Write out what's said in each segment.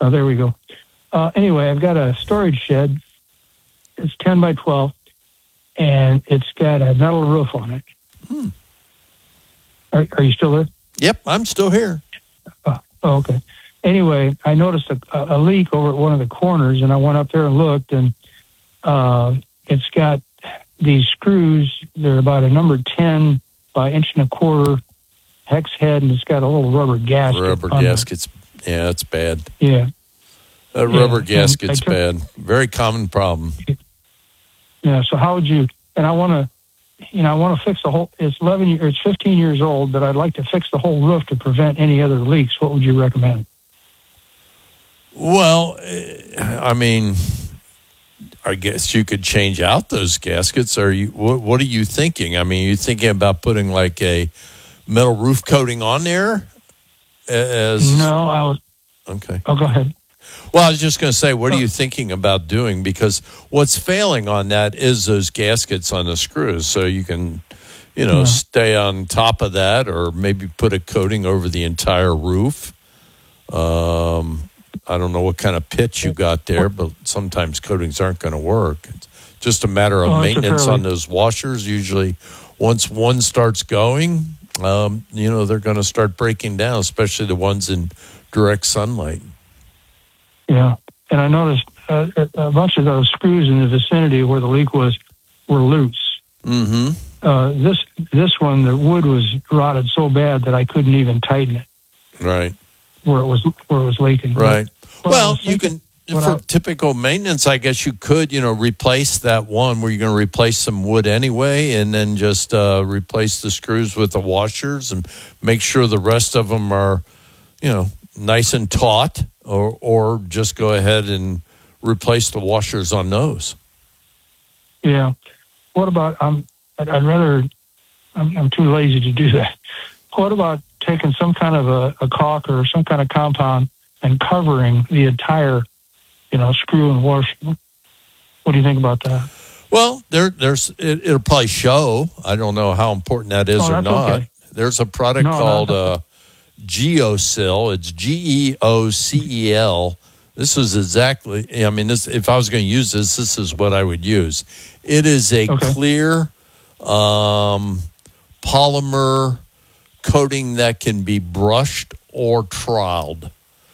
Oh, there we go. Anyway, I've got a storage shed. It's 10 by 12, and it's got a metal roof on it. Are you still there? Yep, I'm still here. Oh, okay. Anyway, I noticed a leak over at one of the corners, and I went up there and looked, and it's got these screws. They're about a number 10 by 1.25 hex head, and it's got a little rubber gasket. Rubber gaskets. Yeah, it's bad. Yeah. That rubber gasket's bad. Very common problem. Yeah, so how would you, and I want to fix the whole, it's 15 years old, but I'd like to fix the whole roof to prevent any other leaks. What would you recommend? Well, I mean, I guess you could change out those gaskets. What are you thinking? I mean, are you thinking about putting like a metal roof coating on there? No, I was. Okay. Oh, go ahead. Well, I was just going to say, what are you thinking about doing? Because what's failing on that is those gaskets on the screws. So you can, stay on top of that, or maybe put a coating over the entire roof. I don't know what kind of pitch you got there, but sometimes coatings aren't going to work. It's just a matter of maintenance on those washers. Usually, once one starts going, they're going to start breaking down, especially the ones in direct sunlight. Yeah, and I noticed a bunch of those screws in the vicinity where the leak was were loose. Mm-hmm. This one, the wood was rotted so bad that I couldn't even tighten it. Right. Where it was leaking. Right. Well, you can, for typical maintenance, I guess you could, replace that one where you're going to replace some wood anyway, and then just replace the screws with the washers and make sure the rest of them are, nice and taut, or just go ahead and replace the washers on those. Yeah. What about, I'm too lazy to do that. What about taking some kind of a caulk or some kind of compound and covering the entire, screw and washer? What do you think about that? Well, it'll probably show. I don't know how important that is or not. Okay. There's a product called GeoCel. It's GeoCel. This is exactly, if I was going to use this is what I would use. It is a clear polymer coating that can be brushed or troweled.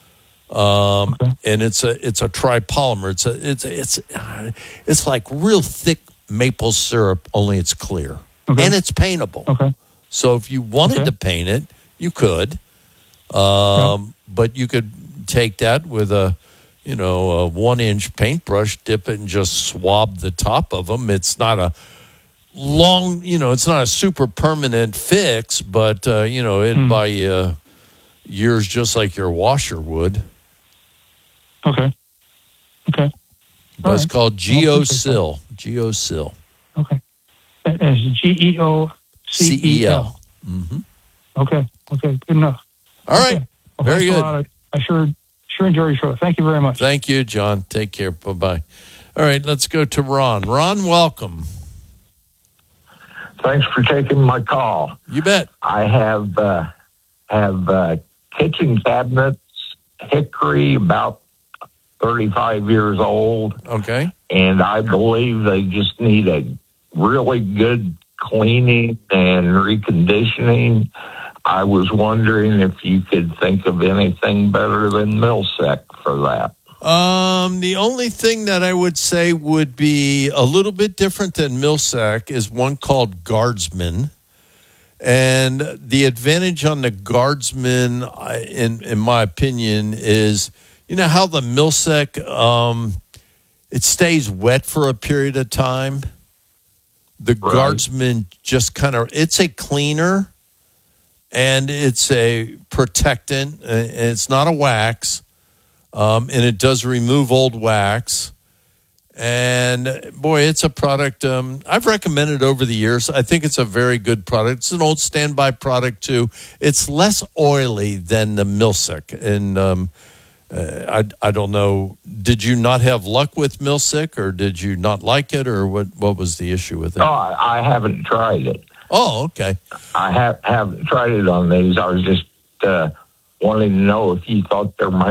And it's a tripolymer. It's like real thick maple syrup, only it's clear. And it's paintable. Okay. So if you wanted to paint it, you could. But you could take that with a 1-inch paintbrush, dip it, and just swab the top of them. It's not a long, it's not a super permanent fix, but, it'd buy you years just like your washer would. Okay. But it's called GeoCel. GeoCel. Okay. It's GeoCel. Mm-hmm. Okay. Good enough. All right. Well, very good. I sure enjoy your show. Thank you very much. Thank you, John. Take care. Bye-bye. All right, let's go to Ron. Ron, welcome. Thanks for taking my call. You bet. I have kitchen cabinets, hickory, about 35 years old. Okay. And I believe they just need a really good cleaning and reconditioning. I was wondering if you could think of anything better than Milsec for that. The only thing that I would say would be a little bit different than Milsec is one called Guardsman. And the advantage on the Guardsman, in my opinion, is, how the Milsec, it stays wet for a period of time. The Guardsman just it's a cleaner and it's a protectant. And it's not a wax. And it does remove old wax. And, boy, it's a product I've recommended over the years. I think it's a very good product. It's an old standby product, too. It's less oily than the Milsec. And I don't know. Did you not have luck with Milsec, or did you not like it, or what was the issue with it? Oh, I haven't tried it. Oh, okay. I haven't tried it on these. I was just wanting to know if you thought there might